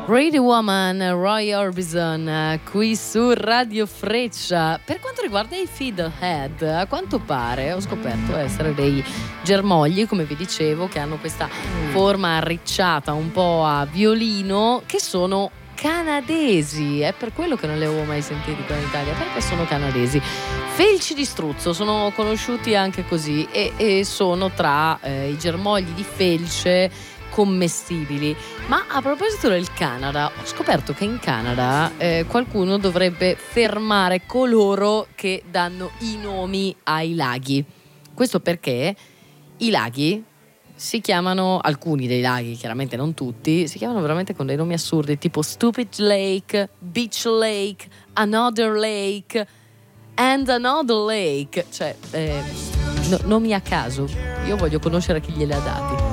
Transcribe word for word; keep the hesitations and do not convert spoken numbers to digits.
Pretty Woman, Roy Orbison, qui su Radio Freccia. Per quanto riguarda i Fiddlehead, a quanto pare ho scoperto essere dei germogli, come vi dicevo, che hanno questa forma arricciata un po' a violino, che sono canadesi. È per quello che non li avevo mai sentiti qua in Italia, perché sono canadesi. Felci di struzzo sono conosciuti anche così e, e sono tra eh, i germogli di felce commestibili. Ma a proposito del Canada, ho scoperto che in Canada eh, qualcuno dovrebbe fermare coloro che danno i nomi ai laghi. Questo perché i laghi si chiamano, alcuni dei laghi, chiaramente non tutti, si chiamano veramente con dei nomi assurdi, tipo Stupid Lake, Beach Lake, Another Lake and Another Lake. Cioè, eh, no, nomi a caso. Io voglio conoscere chi glieli ha dati.